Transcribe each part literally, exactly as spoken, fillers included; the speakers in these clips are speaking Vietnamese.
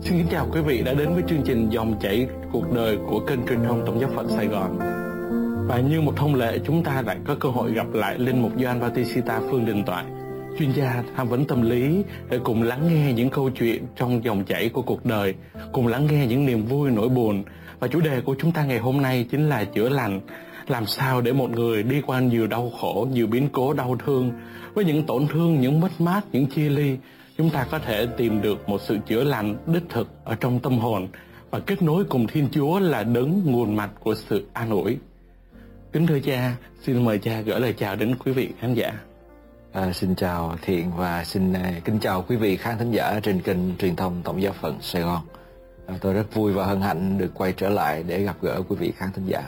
Xin kính chào quý vị đã đến với chương trình Dòng chảy cuộc đời của kênh truyền thông Tổng giáo phận Sài Gòn. Và như một thông lệ, chúng ta lại có cơ hội gặp lại Linh mục Gioan Bautista Phương Đình Toại, chuyên gia tham vấn tâm lý, để cùng lắng nghe những câu chuyện trong dòng chảy của cuộc đời, cùng lắng nghe những niềm vui nỗi buồn. Và chủ đề của chúng ta ngày hôm nay chính là chữa lành. Làm sao để một người đi qua nhiều đau khổ, nhiều biến cố đau thương, với những tổn thương, những mất mát, những chia ly, chúng ta có thể tìm được một sự chữa lành đích thực ở trong tâm hồn và kết nối cùng Thiên Chúa là đấng nguồn mạch của sự an ủi. Kính thưa cha, xin mời cha gửi lời chào đến quý vị khán giả. À, xin chào Thiện và xin uh, kính chào quý vị khán thính giả trên kênh truyền thông Tổng giáo phận Sài Gòn. À, tôi rất vui và hân hạnh được quay trở lại để gặp gỡ quý vị khán thính giả.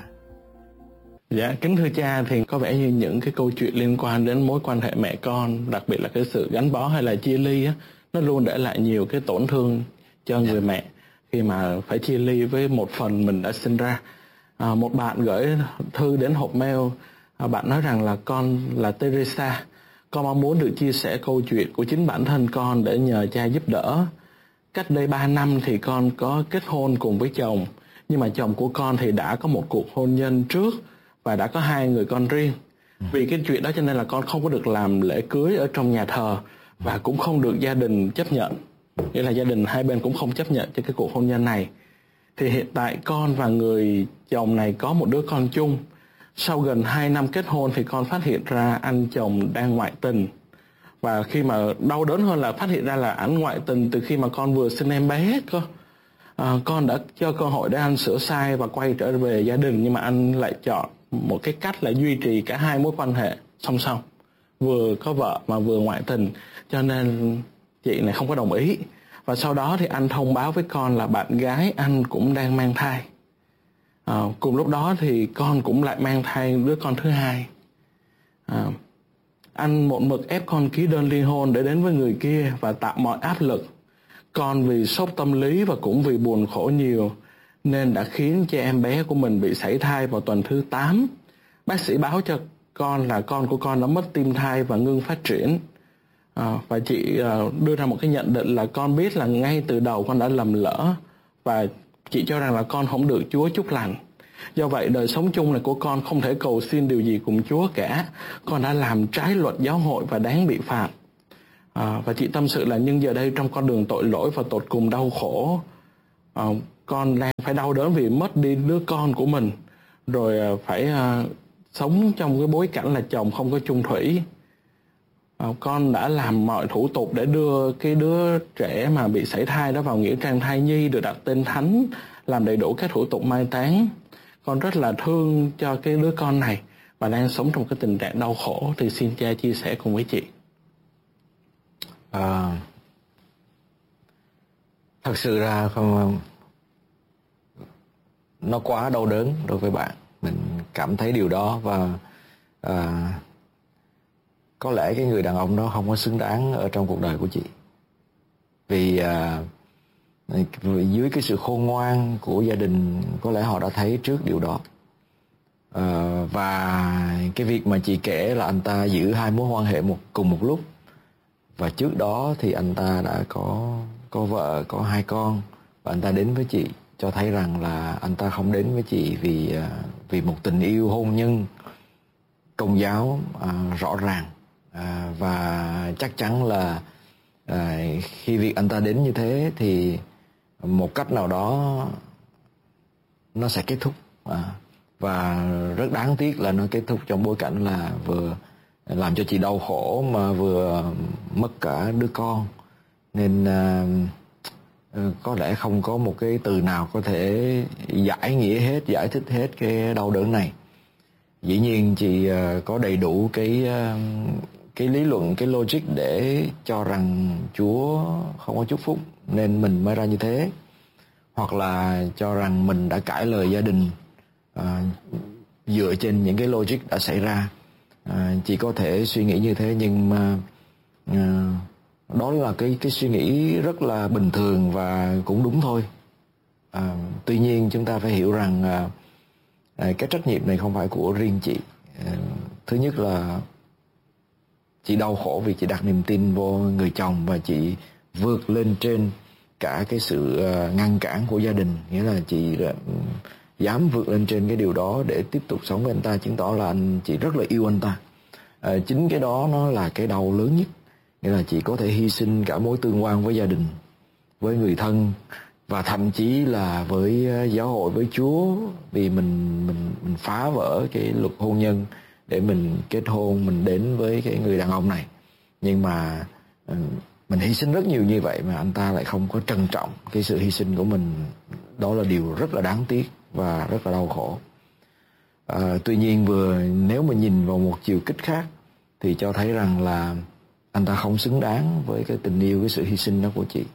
Dạ, kính thưa cha, thì có vẻ như những cái câu chuyện liên quan đến mối quan hệ mẹ con, đặc biệt là cái sự gắn bó hay là chia ly á, nó luôn để lại nhiều cái tổn thương cho người mẹ khi mà phải chia ly với một phần mình đã sinh ra. À, một bạn gửi thư đến hộp mail, à, bạn nói rằng là con là Teresa, con mong muốn được chia sẻ câu chuyện của chính bản thân con để nhờ cha giúp đỡ. Cách đây ba năm thì con có kết hôn cùng với chồng, nhưng mà chồng của con thì đã có một cuộc hôn nhân trước và đã có hai người con riêng. Vì cái chuyện đó cho nên là con không có được làm lễ cưới ở trong nhà thờ và cũng không được gia đình chấp nhận. Nghĩa là gia đình hai bên cũng không chấp nhận cho cái cuộc hôn nhân này. Thì hiện tại con và người chồng này có một đứa con chung. Sau gần hai năm kết hôn thì con phát hiện ra anh chồng đang ngoại tình. Và khi mà đau đớn hơn là phát hiện ra là ảnh ngoại tình từ khi mà con vừa sinh em bé cơ. À, con đã cho cơ hội để anh sửa sai và quay trở về gia đình, nhưng mà anh lại chọn một cái cách là duy trì cả hai mối quan hệ song song, vừa có vợ mà vừa ngoại tình, cho nên chị này không có đồng ý. Và sau đó thì anh thông báo với con là bạn gái anh cũng đang mang thai. À, cùng lúc đó thì con cũng lại mang thai đứa con thứ hai. À, anh một mực ép con ký đơn ly hôn để đến với người kia và tạo mọi áp lực. Con vì sốc tâm lý và cũng vì buồn khổ nhiều nên đã khiến cho em bé của mình bị sảy thai vào tuần thứ tám. Bác sĩ báo cho con là con của con đã mất tim thai và ngưng phát triển. À, và chị à, đưa ra một cái nhận định là con biết là ngay từ đầu con đã lầm lỡ và chị cho rằng là con không được Chúa chúc lành. Do vậy đời sống chung này của con không thể cầu xin điều gì cùng Chúa cả. Con đã làm trái luật giáo hội và đáng bị phạt. À, và chị tâm sự là nhưng giờ đây trong con đường tội lỗi và tột cùng đau khổ, à, con đang phải đau đớn vì mất đi đứa con của mình, rồi à, phải à, sống trong cái bối cảnh là chồng không có chung thủy. À, con đã làm mọi thủ tục để đưa cái đứa trẻ mà bị sảy thai đó vào nghĩa trang thai nhi, được đặt tên thánh, làm đầy đủ các thủ tục mai táng. Con rất là thương cho cái đứa con này và đang sống trong cái tình trạng đau khổ, thì xin cha chia sẻ cùng với chị. À, thật sự ra không, nó quá đau đớn đối với bạn. Mình cảm thấy điều đó và à, có lẽ cái người đàn ông đó không có xứng đáng ở trong cuộc đời của chị. Vì à, dưới cái sự khôn ngoan của gia đình, có lẽ họ đã thấy trước điều đó. À, và cái việc mà chị kể là anh ta giữ hai mối quan hệ một cùng một lúc, và trước đó thì anh ta đã có có vợ, có hai con, và anh ta đến với chị, cho thấy rằng là anh ta không đến với chị vì vì một tình yêu hôn nhân công giáo à, rõ ràng. À, và chắc chắn là à, khi việc anh ta đến như thế thì một cách nào đó nó sẽ kết thúc. À, và rất đáng tiếc là nó kết thúc trong bối cảnh là vừa làm cho chị đau khổ mà vừa mất cả đứa con. Nên uh, có lẽ không có một cái từ nào có thể giải nghĩa hết, giải thích hết cái đau đớn này. Dĩ nhiên chị uh, có đầy đủ cái uh, cái lý luận, cái logic để cho rằng Chúa không có chúc phúc nên mình mới ra như thế, hoặc là cho rằng mình đã cãi lời gia đình uh, dựa trên những cái logic đã xảy ra. À, chị có thể suy nghĩ như thế, nhưng mà à, đó là cái cái suy nghĩ rất là bình thường và cũng đúng thôi. À, tuy nhiên chúng ta phải hiểu rằng à, à, cái trách nhiệm này không phải của riêng chị. À, thứ nhất là chị đau khổ vì chị đặt niềm tin vô người chồng và chị vượt lên trên cả cái sự ngăn cản của gia đình, nghĩa là chị dám vượt lên trên cái điều đó để tiếp tục sống với anh ta, chứng tỏ là anh chị rất là yêu anh ta. À, chính cái đó nó là cái đau lớn nhất, nghĩa là chị có thể hy sinh cả mối tương quan với gia đình, với người thân, và thậm chí là với giáo hội, với Chúa, vì mình mình mình phá vỡ cái luật hôn nhân để mình kết hôn, mình đến với cái người đàn ông này. Nhưng mà mình hy sinh rất nhiều như vậy mà anh ta lại không có trân trọng cái sự hy sinh của mình. Đó là điều rất là đáng tiếc và rất là đau khổ. À, tuy nhiên vừa nếu mà nhìn vào một chiều kích khác thì cho thấy rằng là anh ta không xứng đáng với cái tình yêu, cái sự hy sinh đó của chị.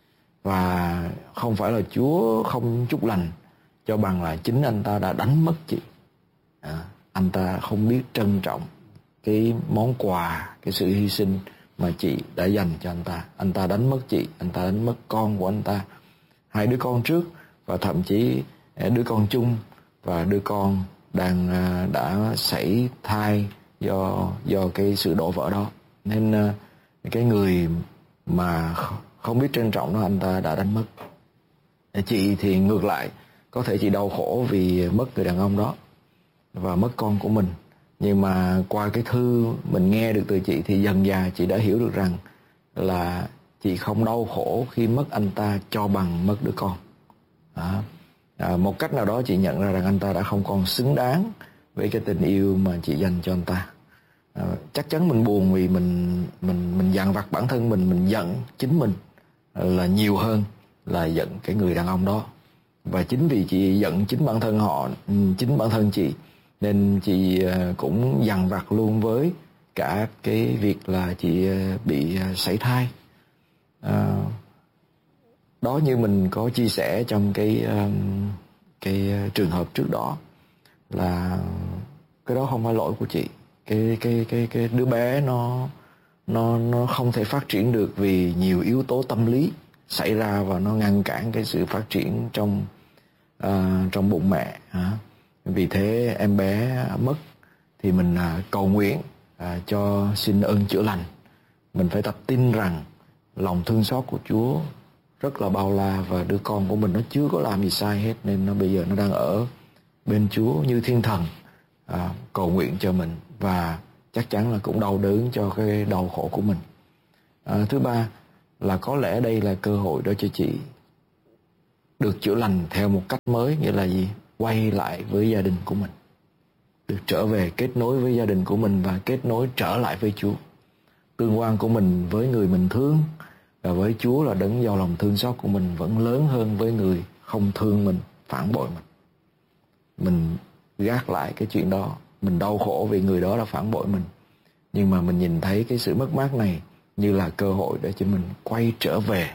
Và không phải là Chúa không chúc lành, cho bằng là chính anh ta đã đánh mất chị. À, anh ta không biết trân trọng cái món quà, cái sự hy sinh mà chị đã dành cho anh ta. Anh ta đánh mất chị, anh ta đánh mất con của anh ta, hai đứa con trước, và thậm chí đứa con chung và đứa con đang đã sảy thai do do cái sự đổ vỡ đó. Nên cái người mà không biết trân trọng nó, anh ta đã đánh mất. Chị thì ngược lại, có thể chị đau khổ vì mất người đàn ông đó và mất con của mình. Nhưng mà qua cái thư mình nghe được từ chị thì dần dà chị đã hiểu được rằng là chị không đau khổ khi mất anh ta cho bằng mất đứa con. À, à, một cách nào đó chị nhận ra rằng anh ta đã không còn xứng đáng với cái tình yêu mà chị dành cho anh ta. À, chắc chắn mình buồn vì mình mình mình dằn vặt bản thân mình, mình giận chính mình là nhiều hơn là giận cái người đàn ông đó. Và chính vì chị giận chính bản thân họ, chính bản thân chị, nên chị cũng dằn vặt luôn với cả cái việc là chị bị sảy thai. À, đó như mình có chia sẻ trong cái cái trường hợp trước đó, là cái đó không phải lỗi của chị. Cái cái cái cái đứa bé nó nó nó không thể phát triển được vì nhiều yếu tố tâm lý xảy ra và nó ngăn cản cái sự phát triển trong uh, trong bụng mẹ. À, vì thế em bé mất thì mình uh, cầu nguyện uh, cho xin ơn chữa lành. Mình phải tập tin rằng lòng thương xót của Chúa rất là bao la, và đứa con của mình nó chưa có làm gì sai hết, nên nó bây giờ nó đang ở bên Chúa như thiên thần, à, cầu nguyện cho mình, và chắc chắn là cũng đau đớn cho cái đau khổ của mình. À, thứ ba là có lẽ đây là cơ hội đó cho chị được chữa lành theo một cách mới, nghĩa là gì? Quay lại với gia đình của mình, được trở về kết nối với gia đình của mình và kết nối trở lại với Chúa. Tương quan của mình với người mình thương và với Chúa là đấng giàu lòng thương xót của mình vẫn lớn hơn với người không thương mình, phản bội mình. Mình gác lại cái chuyện đó, mình đau khổ vì người đó là phản bội mình, nhưng mà mình nhìn thấy cái sự mất mát này như là cơ hội để cho mình quay trở về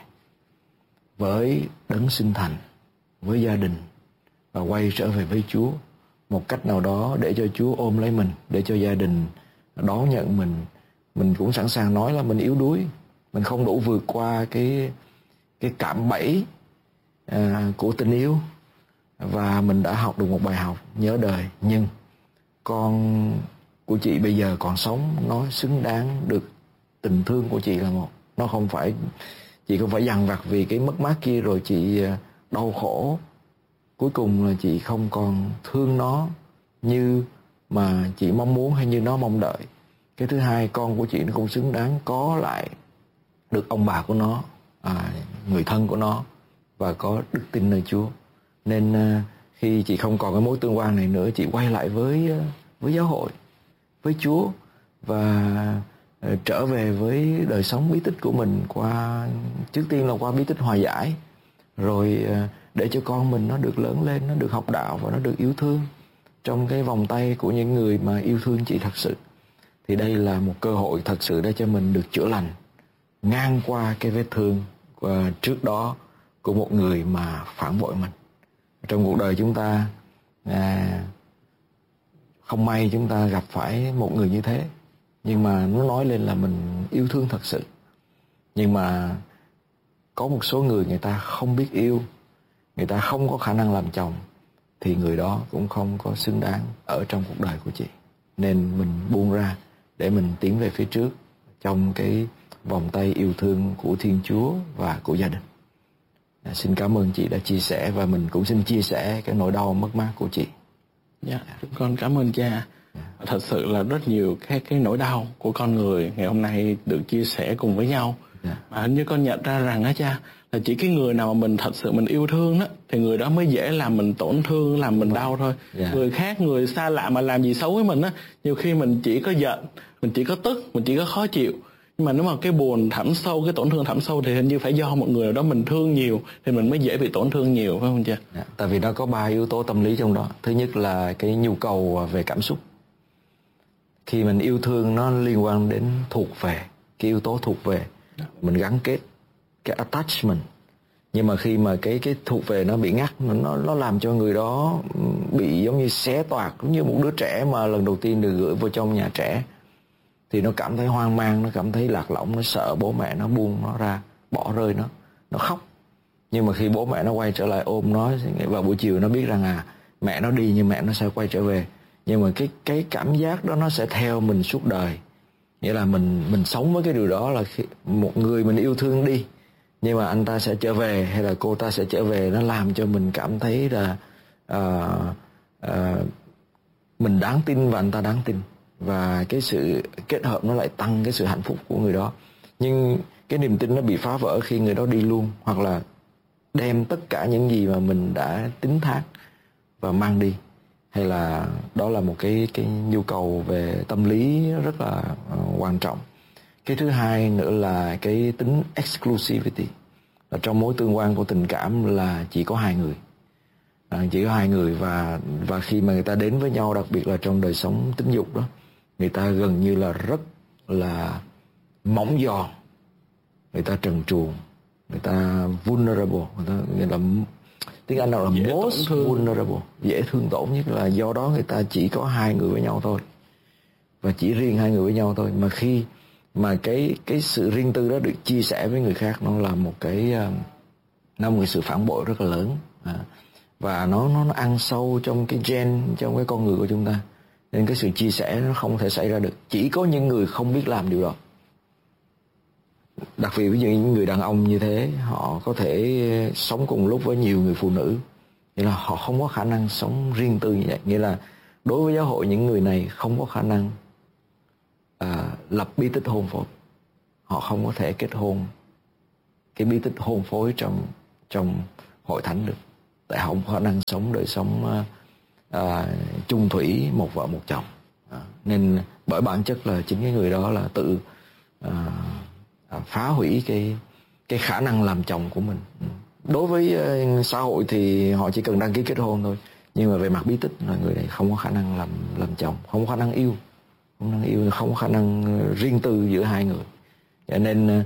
với đấng sinh thành, với gia đình, và quay trở về với Chúa một cách nào đó để cho Chúa ôm lấy mình, để cho gia đình đón nhận mình. Mình cũng sẵn sàng nói là mình yếu đuối, mình không đủ vượt qua cái cái cạm bẫy à, của tình yêu, và mình đã học được một bài học nhớ đời. Nhưng con của chị bây giờ còn sống, nó xứng đáng được tình thương của chị là một. Nó không phải, chị không phải dằn vặt vì cái mất mát kia rồi chị đau khổ. Cuối cùng là chị không còn thương nó như mà chị mong muốn hay như nó mong đợi. Cái thứ hai, con của chị nó cũng xứng đáng có lại được ông bà của nó, à, người thân của nó, và có đức tin nơi Chúa. Nên uh, khi chị không còn cái mối tương quan này nữa, chị quay lại với uh, với giáo hội, với Chúa, và uh, trở về với đời sống bí tích của mình, qua trước tiên là qua bí tích hòa giải, rồi uh, để cho con mình nó được lớn lên, nó được học đạo và nó được yêu thương trong cái vòng tay của những người mà yêu thương chị thật sự. Thì đây là một cơ hội thật sự để cho mình được chữa lành ngang qua cái vết thương uh, trước đó của một người mà phản bội mình. Trong cuộc đời chúng ta à, không may chúng ta gặp phải một người như thế, nhưng mà nó nói lên là mình yêu thương thật sự. Nhưng mà có một số người, người ta không biết yêu, người ta không có khả năng làm chồng, thì người đó cũng không có xứng đáng ở trong cuộc đời của chị. Nên mình buông ra để mình tiến về phía trước trong cái vòng tay yêu thương của Thiên Chúa và của gia đình. À, xin cảm ơn chị đã chia sẻ, và mình cũng xin chia sẻ cái nỗi đau mất mát của chị. Dạ, chúng con cảm ơn cha. Yeah. Thật sự là rất nhiều cái cái nỗi đau của con người ngày hôm nay được chia sẻ cùng với nhau. Yeah. Mà hình như con nhận ra rằng á cha, là chỉ cái người nào mà mình thật sự mình yêu thương đó thì người đó mới dễ làm mình tổn thương, làm mình đau thôi. Yeah. Người khác, người xa lạ mà làm gì xấu với mình á, nhiều khi mình chỉ có giận, mình chỉ có tức, mình chỉ có khó chịu. Nhưng mà nếu mà cái buồn thẳm sâu, cái tổn thương thẳm sâu thì hình như phải do một người nào đó mình thương nhiều thì mình mới dễ bị tổn thương nhiều, phải không cha? Dạ, tại vì nó có ba yếu tố tâm lý trong đó. Thứ nhất là cái nhu cầu về cảm xúc. Khi mình yêu thương nó liên quan đến thuộc về, cái yếu tố thuộc về. Dạ. Mình gắn kết, cái attachment. Nhưng mà khi mà cái cái thuộc về nó bị ngắt, nó nó làm cho người đó bị giống như xé toạc, giống như một đứa trẻ mà lần đầu tiên được gửi vào trong nhà trẻ. Thì nó cảm thấy hoang mang, nó cảm thấy lạc lõng, nó sợ bố mẹ nó buông nó ra, bỏ rơi nó, nó khóc. Nhưng mà khi bố mẹ nó quay trở lại ôm nó vào buổi chiều, nó biết rằng à mẹ nó đi nhưng mẹ nó sẽ quay trở về. Nhưng mà cái cái cảm giác đó nó sẽ theo mình suốt đời. Nghĩa là mình mình sống với cái điều đó là khi một người mình yêu thương đi, nhưng mà anh ta sẽ trở về hay là cô ta sẽ trở về, nó làm cho mình cảm thấy là uh, uh, mình đáng tin và anh ta đáng tin. Và cái sự kết hợp nó lại tăng cái sự hạnh phúc của người đó. Nhưng cái niềm tin nó bị phá vỡ khi người đó đi luôn, hoặc là đem tất cả những gì mà mình đã tín thác và mang đi. Hay là đó là một cái cái nhu cầu về tâm lý rất là uh, quan trọng. Cái thứ hai nữa là cái tính exclusivity. Là trong mối tương quan của tình cảm là chỉ có hai người. À, chỉ có hai người và và khi mà người ta đến với nhau, đặc biệt là trong đời sống tính dục đó, người ta gần như là rất là mỏng giòn, người ta trần truồng, người ta vulnerable, người ta nghĩa là tiếng Anh là dễ most vulnerable, dễ thương tổn nhất. Là do đó người ta chỉ có hai người với nhau thôi, và chỉ riêng hai người với nhau thôi. Mà khi mà cái cái sự riêng tư đó được chia sẻ với người khác, nó là một cái nó một cái sự phản bội rất là lớn, à, và nó nó nó ăn sâu trong cái gen, trong cái con người của chúng ta. Nên cái sự chia sẻ nó không thể xảy ra được. Chỉ có những người không biết làm điều đó. Đặc biệt ví dụ những người đàn ông như thế, họ có thể sống cùng lúc với nhiều người phụ nữ, nghĩa là họ không có khả năng sống riêng tư như vậy. Nghĩa là đối với giáo hội, những người này không có khả năng à, lập bí tích hôn phối. Họ không có thể kết hôn, cái bí tích hôn phối trong trong hội thánh được, tại họ không có khả năng sống đời sống à, chung thủy một vợ một chồng. À, nên bởi bản chất là chính cái người đó là tự à, phá hủy cái cái khả năng làm chồng của mình. Đối với uh, xã hội thì họ chỉ cần đăng ký kết hôn thôi, nhưng mà về mặt bí tích là người này không có khả năng làm làm chồng, không có khả năng yêu, không có khả năng yêu, không có khả năng riêng tư giữa hai người. Cho nên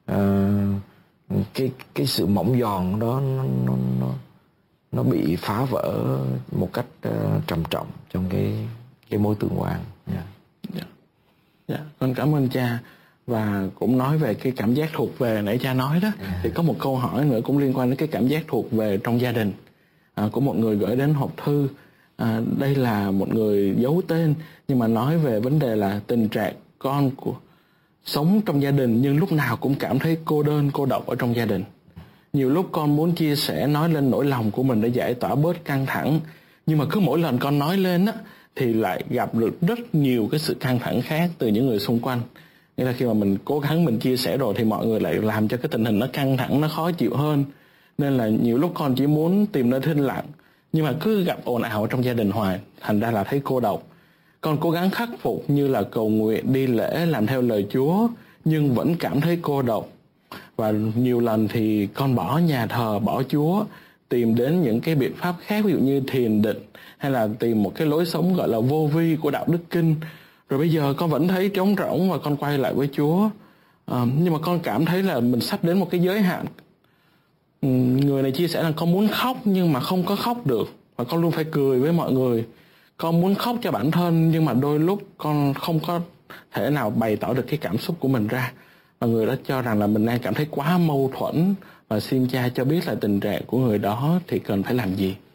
uh, cái cái sự mỏng giòn đó nó nó nó, nó bị phá vỡ một cách uh, trầm trọng trong cái cái mối tương quan. Yeah. Yeah. Yeah. Con cảm ơn cha. Và cũng nói về cái cảm giác thuộc về nãy cha nói đó, à. Thì có một câu hỏi nữa cũng liên quan đến cái cảm giác thuộc về trong gia đình, à, của một người gửi đến hộp thư. À, đây là một người giấu tên, nhưng mà nói về vấn đề là tình trạng con của sống trong gia đình nhưng lúc nào cũng cảm thấy cô đơn, cô độc ở trong gia đình. Nhiều lúc con muốn chia sẻ, nói lên nỗi lòng của mình để giải tỏa bớt căng thẳng, nhưng mà cứ mỗi lần con nói lên á thì lại gặp được rất nhiều cái sự căng thẳng khác từ những người xung quanh. Nghĩa là khi mà mình cố gắng mình chia sẻ rồi thì mọi người lại làm cho cái tình hình nó căng thẳng, nó khó chịu hơn. Nên là nhiều lúc con chỉ muốn tìm nơi thinh lặng, nhưng mà cứ gặp ồn ào trong gia đình hoài, thành ra là thấy cô độc. Con cố gắng khắc phục như là cầu nguyện, đi lễ, làm theo lời Chúa, nhưng vẫn cảm thấy cô độc. Và nhiều lần thì con bỏ nhà thờ, bỏ Chúa, tìm đến những cái biện pháp khác, ví dụ như thiền định, hay là tìm một cái lối sống gọi là vô vi của đạo đức kinh. Rồi bây giờ con vẫn thấy trống rỗng và con quay lại với Chúa. À, nhưng mà con cảm thấy là mình sắp đến một cái giới hạn. Người này chia sẻ là con muốn khóc nhưng mà không có khóc được. Và con luôn phải cười với mọi người. Con muốn khóc cho bản thân nhưng mà đôi lúc con không có thể nào bày tỏ được cái cảm xúc của mình ra. Và người đó cho rằng là mình đang cảm thấy quá mâu thuẫn. Và xin cha cho biết là tình trạng của người đó thì cần phải làm gì.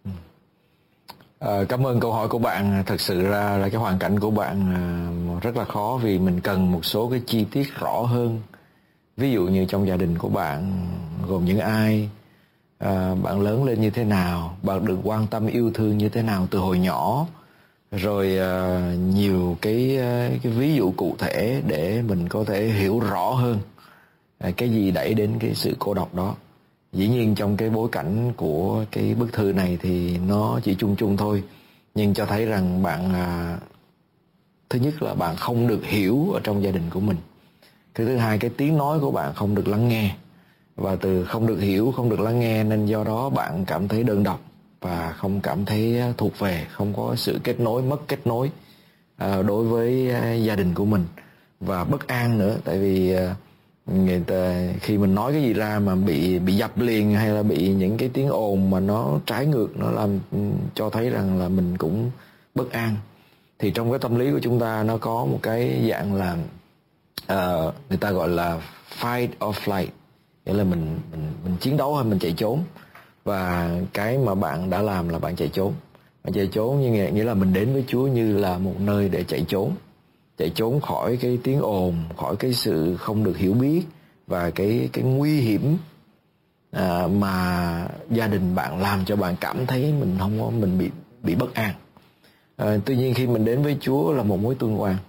À, cảm ơn câu hỏi của bạn. Thật sự ra là cái hoàn cảnh của bạn rất là khó, vì mình cần một số cái chi tiết rõ hơn. Ví dụ như trong gia đình của bạn gồm những ai, à, bạn lớn lên như thế nào, bạn được quan tâm yêu thương như thế nào từ hồi nhỏ, rồi à, nhiều cái cái ví dụ cụ thể để mình có thể hiểu rõ hơn à, cái gì đẩy đến cái sự cô độc đó. Dĩ nhiên trong cái bối cảnh của cái bức thư này thì nó chỉ chung chung thôi, nhưng cho thấy rằng bạn à, thứ nhất là bạn không được hiểu ở trong gia đình của mình. Cái thứ hai, cái tiếng nói của bạn không được lắng nghe. Và từ không được hiểu, không được lắng nghe nên do đó bạn cảm thấy đơn độc và không cảm thấy thuộc về, không có sự kết nối, mất kết nối à, đối với gia đình của mình, và bất an nữa. Tại vì à, người ta, khi mình nói cái gì ra mà bị bị dập liền, hay là bị những cái tiếng ồn mà nó trái ngược, nó làm cho thấy rằng là mình cũng bất an. Thì trong cái tâm lý của chúng ta nó có một cái dạng là uh, người ta gọi là fight or flight, nghĩa là mình mình mình chiến đấu hay mình chạy trốn. Và cái mà bạn đã làm là bạn chạy trốn. Bạn chạy trốn như nghĩa, nghĩa là mình đến với Chúa như là một nơi để chạy trốn, chạy trốn khỏi cái tiếng ồn, khỏi cái sự không được hiểu biết và cái cái nguy hiểm à, mà gia đình bạn làm cho bạn cảm thấy mình không có mình bị bị bất an. À, tuy nhiên khi mình đến với Chúa là một mối tương quan,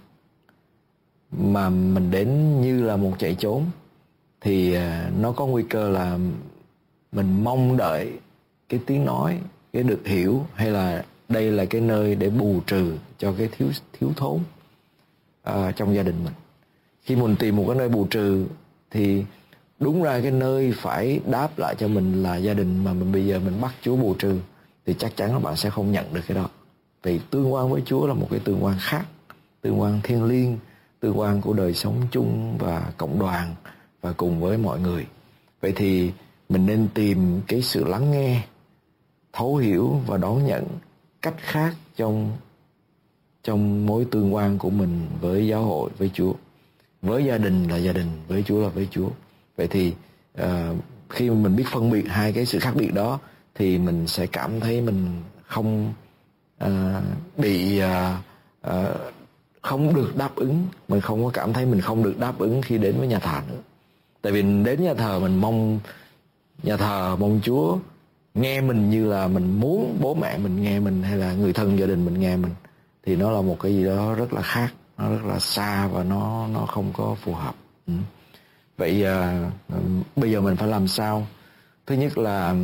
mà mình đến như là một chạy trốn, thì à, nó có nguy cơ là mình mong đợi cái tiếng nói, cái được hiểu, hay là đây là cái nơi để bù trừ cho cái thiếu thiếu thốn à, trong gia đình mình. Khi mình tìm một cái nơi bù trừ thì đúng ra cái nơi phải đáp lại cho mình là gia đình, mà mình bây giờ mình bắt Chúa bù trừ thì chắc chắn là bạn sẽ không nhận được cái đó. Vì tương quan với Chúa là một cái tương quan khác, tương quan thiêng liêng, tương quan của đời sống chung và cộng đoàn và cùng với mọi người. Vậy thì mình nên tìm cái sự lắng nghe, thấu hiểu và đón nhận cách khác trong trong mối tương quan của mình với giáo hội, với Chúa. Với gia đình là gia đình, với Chúa là với Chúa. Vậy thì uh, khi mình biết phân biệt hai cái sự khác biệt đó thì mình sẽ cảm thấy mình không uh, bị uh, uh, không được đáp ứng, mình không có cảm thấy mình không được đáp ứng khi đến với nhà thờ nữa. Tại vì đến nhà thờ mình mong nhà thờ, mong Chúa nghe mình như là mình muốn bố mẹ mình nghe mình, hay là người thân gia đình mình nghe mình, thì nó là một cái gì đó rất là khác, nó rất là xa và nó nó không có phù hợp. Ừ. Vậy à, bây giờ mình phải làm sao? Thứ nhất là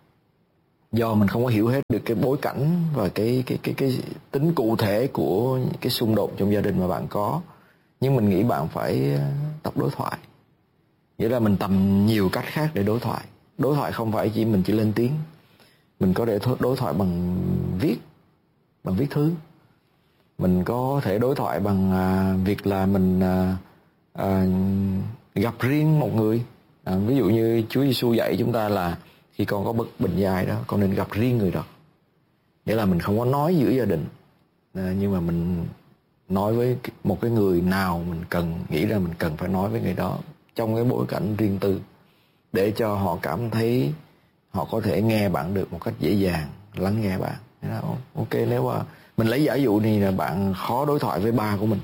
do mình không có hiểu hết được cái bối cảnh và cái cái cái cái tính cụ thể của cái xung đột trong gia đình mà bạn có, nhưng mình nghĩ bạn phải tập đối thoại. Nghĩa là mình tầm nhiều cách khác để đối thoại. Đối thoại không phải chỉ mình chỉ lên tiếng, mình có thể đối thoại bằng viết, bằng viết thư. Mình có thể đối thoại bằng à, việc là mình à, à, gặp riêng một người. À, ví dụ như Chúa Giêsu dạy chúng ta là khi con có bất bình với ai đó, con nên gặp riêng người đó. Nghĩa là mình không có nói giữa gia đình, à, nhưng mà mình nói với một cái người nào mình cần, nghĩ ra mình cần phải nói với người đó trong cái bối cảnh riêng tư, để cho họ cảm thấy họ có thể nghe bạn được một cách dễ dàng, lắng nghe bạn. Ok, nếu mà mình lấy giả dụ này là bạn khó đối thoại với ba của mình,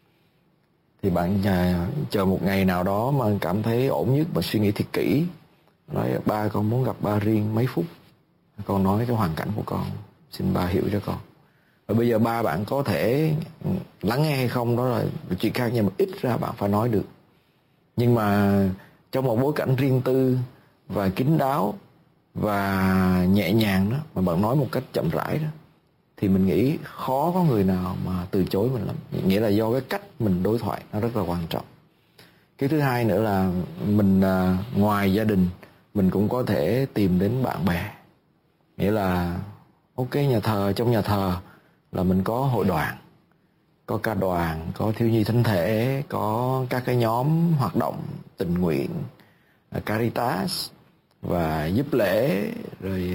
thì bạn chờ một ngày nào đó mà cảm thấy ổn nhất, mà suy nghĩ thiệt kỹ, nói ba con muốn gặp ba riêng mấy phút, con nói cái hoàn cảnh của con, xin ba hiểu cho con. Và bây giờ ba bạn có thể lắng nghe hay không đó là chuyện khác, nhưng mà ít ra bạn phải nói được. Nhưng mà trong một bối cảnh riêng tư và kín đáo và nhẹ nhàng đó, mà bạn nói một cách chậm rãi đó, thì mình nghĩ khó có người nào mà từ chối mình lắm. Nghĩa là do cái cách mình đối thoại nó rất là quan trọng. Cái thứ hai nữa là mình à, ngoài gia đình mình cũng có thể tìm đến bạn bè. Nghĩa là ok, nhà thờ, trong nhà thờ là mình có hội đoàn, có ca đoàn, có thiếu nhi thánh thể, có các cái nhóm hoạt động tình nguyện, Caritas và giúp lễ, rồi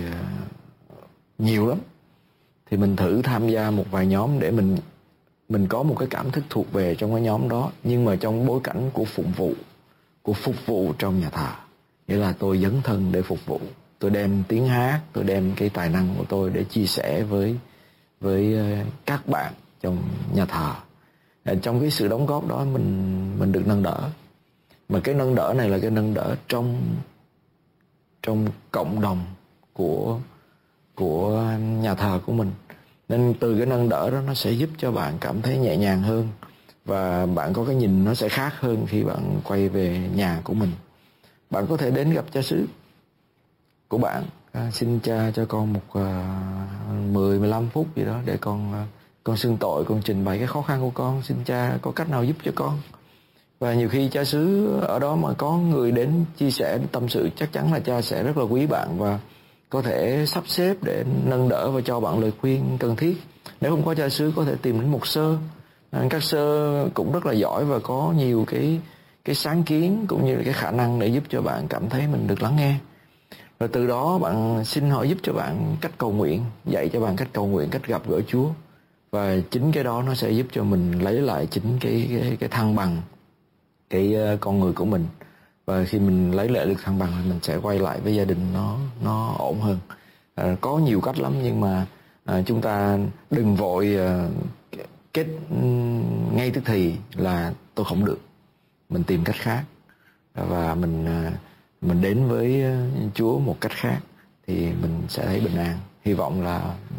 nhiều lắm. Thì mình thử tham gia một vài nhóm để mình mình có một cái cảm thức thuộc về trong cái nhóm đó, nhưng mà trong bối cảnh của phục vụ, của phục vụ trong nhà thờ. Nghĩa là tôi dấn thân để phục vụ, tôi đem tiếng hát, tôi đem cái tài năng của tôi để chia sẻ với với các bạn trong nhà thờ. Trong cái sự đóng góp đó mình mình được nâng đỡ. Mà cái nâng đỡ này là cái nâng đỡ trong trong cộng đồng của của nhà thờ của mình. Nên từ cái nâng đỡ đó nó sẽ giúp cho bạn cảm thấy nhẹ nhàng hơn, và bạn có cái nhìn nó sẽ khác hơn khi bạn quay về nhà của mình. Bạn có thể đến gặp cha xứ của bạn, à, xin cha cho con một à, mười mười lăm phút gì đó để con à, con xưng tội, con trình bày cái khó khăn của con, xin cha có cách nào giúp cho con. Và nhiều khi cha xứ ở đó mà có người đến chia sẻ tâm sự, chắc chắn là cha sẽ rất là quý bạn và có thể sắp xếp để nâng đỡ và cho bạn lời khuyên cần thiết. Nếu không có cha xứ, có thể tìm đến mục sư. Các sơ cũng rất là giỏi và có nhiều cái cái sáng kiến cũng như là cái khả năng để giúp cho bạn cảm thấy mình được lắng nghe. Rồi từ đó bạn xin họ giúp cho bạn cách cầu nguyện, dạy cho bạn cách cầu nguyện, cách gặp gỡ Chúa. Và chính cái đó nó sẽ giúp cho mình lấy lại chính cái cái, cái thăng bằng cái uh, con người của mình. Và khi mình lấy lại được thăng bằng thì mình sẽ quay lại với gia đình nó nó ổn hơn. À, có nhiều cách lắm, nhưng mà à, chúng ta đừng vội à, kết ngay tức thì là tôi không được, mình tìm cách khác và mình mình đến với Chúa một cách khác thì mình sẽ thấy bình an. Hy vọng là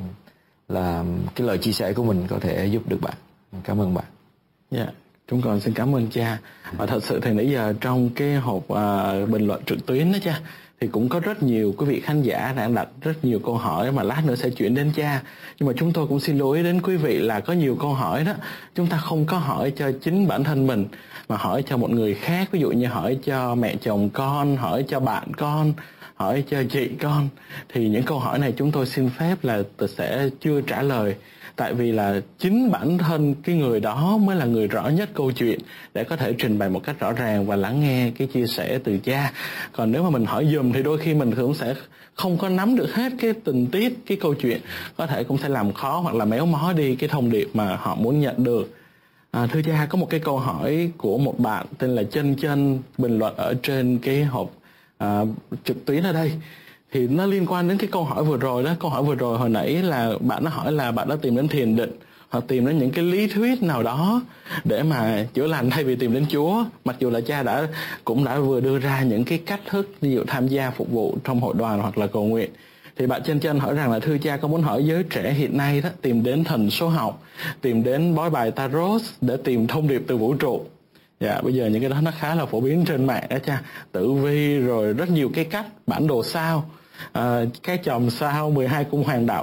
là cái lời chia sẻ của mình có thể giúp được bạn. Cảm ơn bạn. Dạ, yeah, chúng con xin cảm ơn cha. Và thật sự thì nãy giờ trong cái hộp uh, bình luận trực tuyến đó cha, thì cũng có rất nhiều quý vị khán giả đang đặt rất nhiều câu hỏi mà lát nữa sẽ chuyển đến cha. Nhưng mà chúng tôi cũng xin lưu ý đến quý vị là có nhiều câu hỏi đó chúng ta không có hỏi cho chính bản thân mình, mà hỏi cho một người khác. Ví dụ như hỏi cho mẹ chồng con, hỏi cho bạn con, hỏi cho chị con. Thì những câu hỏi này chúng tôi xin phép là sẽ chưa trả lời, tại vì là chính bản thân cái người đó mới là người rõ nhất câu chuyện để có thể trình bày một cách rõ ràng và lắng nghe cái chia sẻ từ cha. Còn nếu mà mình hỏi dùm thì đôi khi mình cũng sẽ không có nắm được hết cái tình tiết, cái câu chuyện, có thể cũng sẽ làm khó hoặc là méo mó đi cái thông điệp mà họ muốn nhận được. À, thưa cha, có một cái câu hỏi của một bạn tên là Chân Chân bình luận ở trên cái hộp à, trực tuyến ở đây. Thì nó liên quan đến cái câu hỏi vừa rồi đó. Câu hỏi vừa rồi hồi nãy là bạn nó hỏi là bạn đã tìm đến thiền định hoặc tìm đến những cái lý thuyết nào đó để mà chữa lành thay vì tìm đến Chúa. Mặc dù là cha đã cũng đã vừa đưa ra những cái cách thức, ví dụ tham gia phục vụ trong hội đoàn hoặc là cầu nguyện. Thì bạn Chân Chân hỏi rằng là thưa cha, con muốn hỏi giới trẻ hiện nay đó tìm đến thần số học, tìm đến bói bài tarot để tìm thông điệp từ vũ trụ. Dạ, bây giờ những cái đó nó khá là phổ biến trên mạng đó cha. Tử vi rồi rất nhiều cái cách, bản đồ sao, à, cái chòm sao, mười hai cung hoàng đạo.